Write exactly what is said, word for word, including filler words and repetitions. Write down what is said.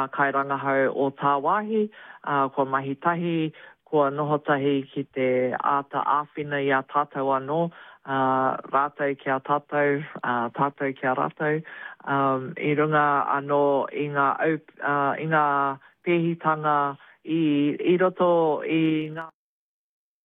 Kai rangahau o tā wahi, uh, kua mahitahi, kua nohotahi ki te āta āwhina i a tātou anō, uh, rātou ki a tātou, uh, tātou ki a rātou. Um, I runga anō i ngā, au, uh, i ngā pēhitanga i, i roto i ngā